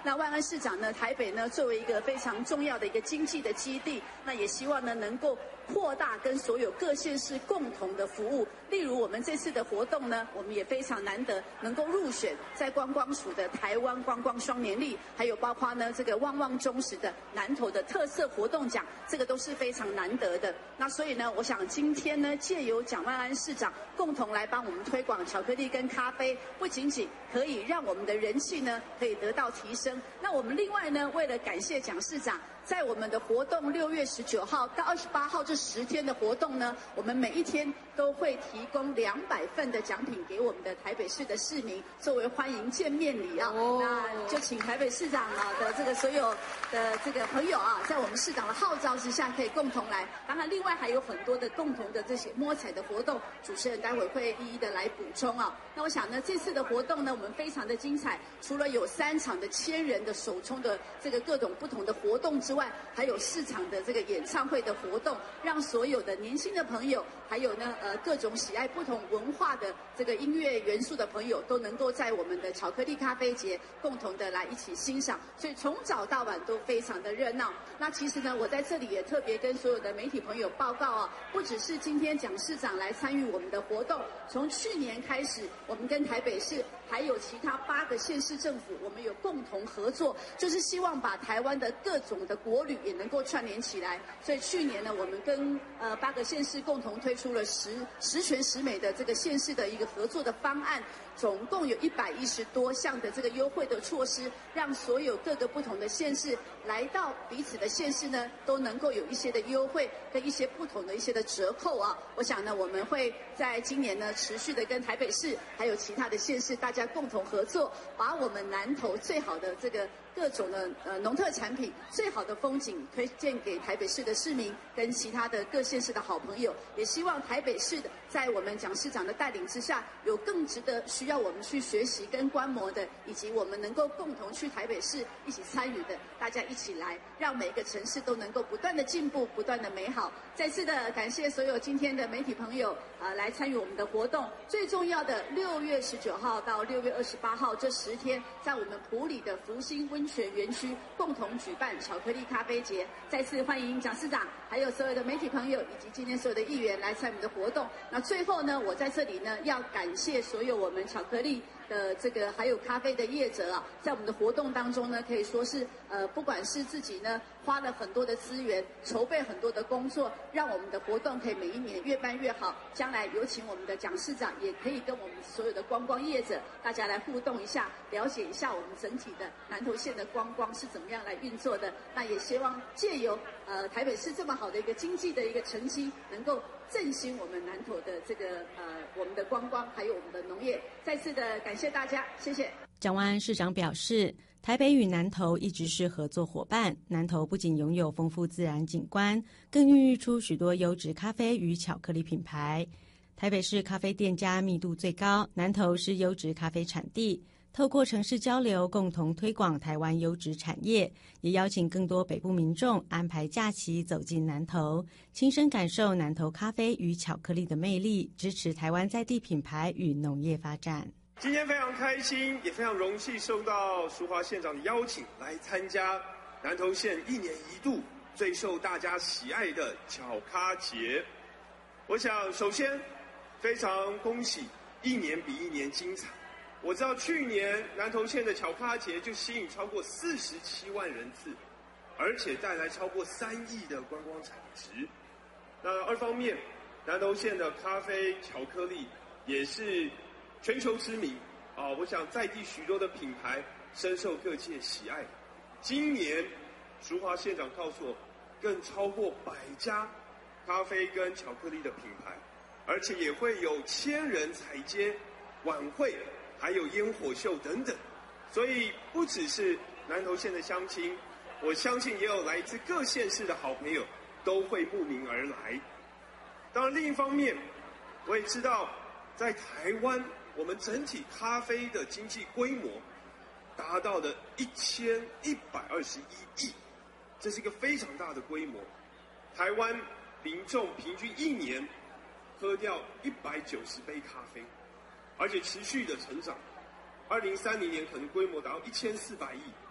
那万安市长呢，台北呢作为一个非常重要的一个经济的基地，那也希望呢能够扩大跟所有各县市共同的服务。例如我们这次的活动呢，我们也非常难得能够入选在观光署的台湾观光双年历，还有包括呢这个旺旺中时的南投的特色活动奖，这个都是非常难得的。那所以呢，我想今天呢，借由蒋万安市长共同来帮我们推广巧克力跟咖啡，不仅仅可以让我们的人气呢可以得到提升。那我们另外呢，为了感谢蒋市长，在我们的活动6月19号到28号这10天的活动呢，我们每一天都会提供200份的奖品给我们的台北市的市民，作为欢迎见面礼啊。那就请台北市长的这个所有的这个朋友啊，在我们市长的号召之下，可以共同来。当然，另外还有很多的共同的这些摸彩的活动，主持人待会会一一的来补充啊。那我想呢，这次的活动呢，我们非常的精彩，除了有3场的1000人的手冲的这个各种不同的活动之外，还有4场的这个演唱会的活动，让所有的年轻的朋友，还有呢各种喜爱不同文化的这个音乐元素的朋友，都能够在我们的巧克力咖啡节共同的来一起欣赏，所以从早到晚都非常的热闹。那其实呢，我在这里也特别跟所有的媒体朋友报告啊，不只是今天蒋市长来参与我们的活动，从去年开始，我们跟台北市还有其他8个县市政府，我们有共同合作，就是希望把台湾的各种的国旅也能够串联起来。所以去年呢，我们跟8个县市共同推出了十全十美的这个县市的一个合作的方案，总共有110多项的这个优惠的措施，让所有各个不同的县市来到彼此的县市呢，都能够有一些的优惠跟一些不同的一些的折扣啊。我想呢，我们会在今年呢持续的跟台北市还有其他的县市大家共同合作，把我们南投最好的这个各种的农特产品、最好的风景推荐给台北市的市民跟其他的各县市的好朋友。也希望台北市的在我们蒋市长的带领之下，有更值得需要我们去学习跟观摩的，以及我们能够共同去台北市一起参与的，大家一起来，让每个城市都能够不断的进步，不断的美好。再次的感谢所有今天的媒体朋友来参与我们的活动。最重要的6月19号到6月28号这10天，在我们埔里的福星温泉园区共同举办巧克力咖啡节。再次欢迎蒋市长，还有所有的媒体朋友以及今天所有的议员来参与我们的活动。那最后呢，我在这里呢要感谢所有我们巧克力的这个还有咖啡的业者啊，在我们的活动当中呢，可以说是不管是自己呢花了很多的资源，筹备很多的工作，让我们的活动可以每一年越办越好。将来有请我们的蒋市长，也可以跟我们所有的观光业者大家来互动一下，了解一下我们整体的南投县的观光是怎么样来运作的。那也希望借由台北市这么好的一个经济的一个成绩，能够振兴我们南投的这个我们的观光，还有我们的农业。再次的感谢大家，谢谢。 蒋万安市长表示，台北与南投一直是合作伙伴，南投不仅拥有丰富自然景观，更孕育出许多优质咖啡与巧克力品牌。台北市咖啡店家密度最高，南投是优质咖啡产地。透过城市交流，共同推广台湾优质产业，也邀请更多北部民众安排假期走进南投，亲身感受南投咖啡与巧克力的魅力，支持台湾在地品牌与农业发展。 今天非常开心，也非常荣幸受到淑华县长的邀请，来参加南投县1年1度最受大家喜爱的巧咖节。我想首先非常恭喜1年比1年精彩。我知道去年南投县的巧咖节就吸引超过47万人次，而且带来超过3亿的观光产值。那二方面，南投县的咖啡巧克力也是全球知名啊，我想在地许多的品牌深受各界喜爱。今年淑华县长告诉我，更超过100家咖啡跟巧克力的品牌，而且也会有1000人踩街晚会，还有烟火秀等等。所以不只是南投县的乡亲，我相信也有来自各县市的好朋友都会慕名而来。当然另一方面，我也知道在台湾我们整体咖啡的经济规模达到了1121亿，这是一个非常大的规模。台湾民众平均1年喝掉190杯咖啡，而且持续的成长。2030年可能规模达到1400亿，